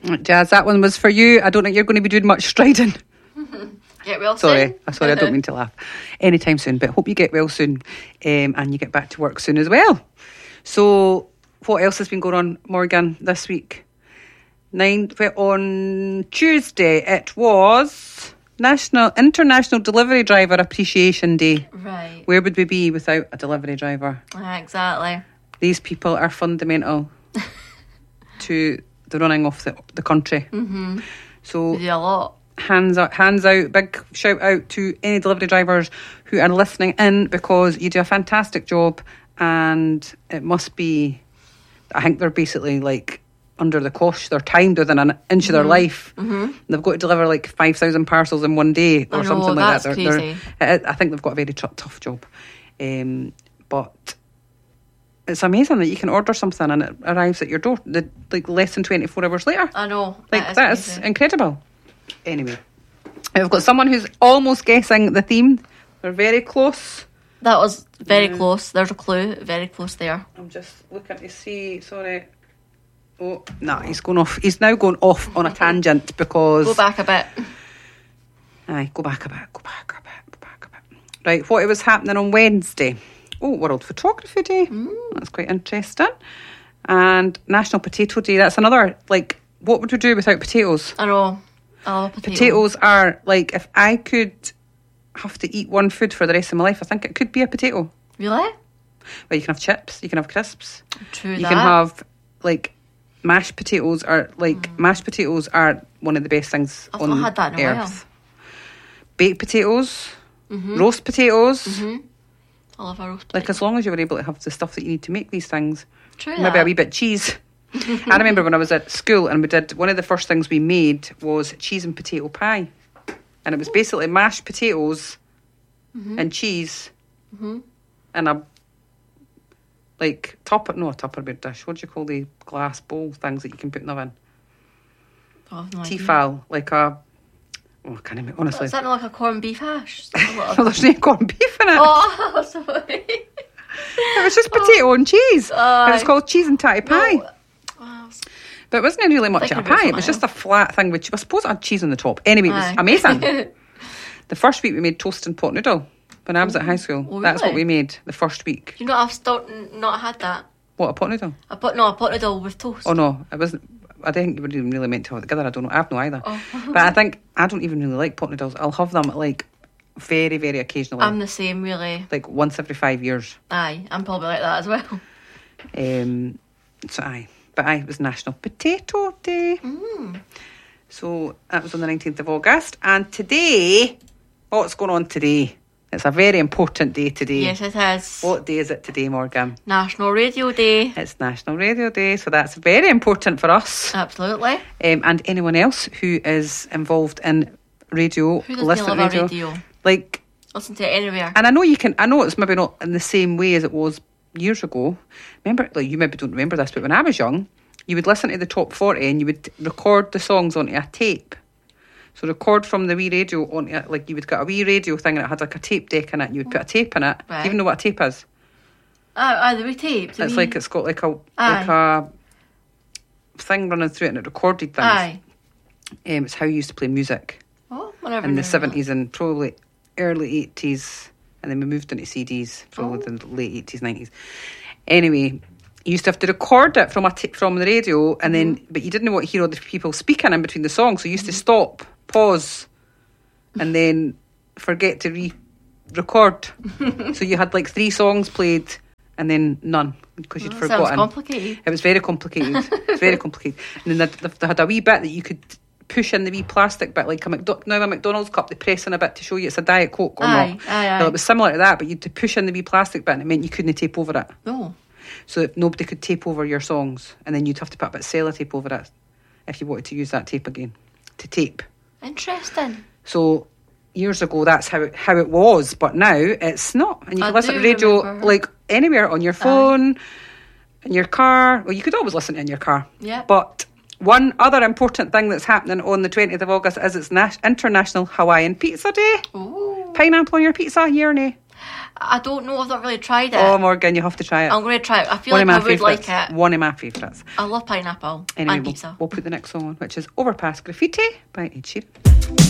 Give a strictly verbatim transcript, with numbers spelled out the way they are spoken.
Jazz, that one was for you. I don't think you're going to be doing much striding. Get well sorry, soon. Sorry, I don't mean to laugh. Anytime soon, but hope you get well soon um, and you get back to work soon as well. So, what else has been going on, Morgan, this week? Nine, on Tuesday, it was National International Delivery Driver Appreciation Day. Right. Where would we be without a delivery driver? Ah, exactly. These people are fundamental to the running of the, the country. Mm-hmm. So, we do a lot. Hands out, hands out, big shout out to any delivery drivers who are listening in, because you do a fantastic job, and it must be, I think they're basically like under the cosh. They're timed within an inch mm-hmm. of their life. Mm-hmm. They've got to deliver like five thousand parcels in one day or I know, something like that's that. They're, crazy. They're, I think they've got a very t- tough job. Um, but it's amazing that you can order something and it arrives at your door the, like less than twenty-four hours later. I know. Like that is, that is crazy. incredible. Anyway, we've got someone who's almost guessing the theme. They're very close. That was very Mm. close. There's a clue. Very close there. I'm just looking to see. Sorry. Oh, nah, he's going off. He's now going off on a tangent because. Go back a bit. Aye, go back a bit. Go back a bit. Go back a bit. Right, what was happening on Wednesday? Oh, World Photography Day. Mm. That's quite interesting. And National Potato Day. That's another, like, what would we do without potatoes? I know. I love potato. Potatoes are, like, if I could have to eat one food for the rest of my life, I think it could be a potato. Really? Well, you can have chips, you can have crisps. True You that. can have, like, mashed potatoes are, like, mm. mashed potatoes are one of the best things I've on not had that in a earth. while. Baked potatoes, Mm-hmm. roast potatoes. Mm-hmm. I love a roast Like, potato. as long as you were able to have the stuff that you need to make these things. True Maybe that. a wee bit of cheese. I remember when I was at school and we did, one of the first things we made was cheese and potato pie. And it was basically mashed potatoes mm-hmm. and cheese mm-hmm. and a, like, tupper, no, a Tupperware dish. What do you call the glass bowl things that you can put in the oven? I have no idea. Tefal, like a, oh, I can't remember, honestly. Is that not like a corned beef hash? Well, there's no corned beef in it. Oh, sorry. It was just potato and cheese. Uh, it was called cheese and tatty pie. No. Oh, But it wasn't really much of a Thinking about pie. It was something just a flat thing with, I suppose it had cheese on the top. Anyway, it was Aye. amazing. The first week we made toast and pot noodle when I was at high school. Oh, That's what really? we made the first week. You know, I've still n- not had that. What, a pot noodle? I put no, I put noodle with toast. Oh no, it wasn't. I didn't think you were even really meant to have it together. I don't know. I have no either. Oh. But I think I don't even really like pot noodles. I'll have them like very, very occasionally. I'm the same, really. Like once every five years. Aye, I'm probably like that as well. Um, so aye. But aye, it was National Potato Day. Mm. So that was on the nineteenth of August. And today, what's going on today? It's a very important day today. Yes, it is. What day is it today, Morgan? National Radio Day. It's National Radio Day, so that's very important for us. Absolutely. Um, and anyone else who is involved in radio, Who doesn't listen love to a radio. radio? Like, Listen to it anywhere. and I know you can, I know it's maybe not in the same way as it was years ago. Remember, like, you maybe don't remember this, but when I was young, you would listen to the top forty and you would record the songs onto a tape. So record from the wee radio onto it, like you would get a wee radio thing and it had like a tape deck in it. You would put a tape in it. Right. Do you even know what a tape is? Ah, ah, the wee tape. the It's wee- like it's got like a Aye. like a thing running through it and it recorded things. Aye. Um, it's how you used to play music Oh, whatever. in the seventies and probably early eighties, and then we moved into C Ds probably Oh. the late eighties, nineties. Anyway, you used to have to record it from a t- from the radio, and then but you didn't want to hear other people speaking in between the songs, so you used to stop, pause, and then forget to re-record. So you had like three songs played and then none because you'd That forgotten. sounds complicated. It was very complicated. It's very complicated. And then they, they had a wee bit that you could push in the wee plastic bit, like a McDo- now a McDonald's cup. They press in a bit to show you it's a Diet Coke or Aye, not. aye, aye. Well, it was similar to that, but you had to push in the wee plastic bit, and it meant you couldn't tape over it. No. So that nobody could tape over your songs, and then you'd have to put a bit of sellotape over it if you wanted to use that tape again to tape. Interesting. So years ago, that's how it, how it was, but now it's not. And you I can listen do to radio remember. like anywhere on your phone, in your car. Well, you could always listen in your car. Yeah. But one other important thing that's happening on the twentieth of August is it's Nas- International Hawaiian Pizza Day. Ooh. Pineapple on your pizza, yeah or nay? I don't know. I've not really tried it. Oh, Morgan, you have to try it. I'm going to try it. I feel One of like my I would favourites. like it. One of my favourites. I love pineapple Anyway, and we'll, pizza. we'll put the next song on, which is Overpass Graffiti by Ed Sheeran.